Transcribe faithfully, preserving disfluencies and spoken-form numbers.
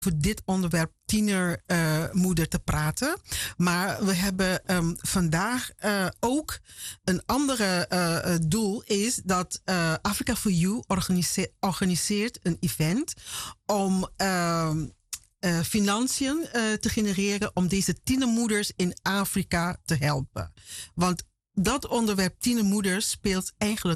over dit onderwerp tienermoeder uh, te praten. Maar we hebben um, vandaag uh, ook een andere uh, doel is dat uh, Africa for You organiseert, organiseert een event om uh, uh, financiën uh, te genereren om deze tienermoeders in Afrika te helpen. Want dat onderwerp tienermoeders speelt eigenlijk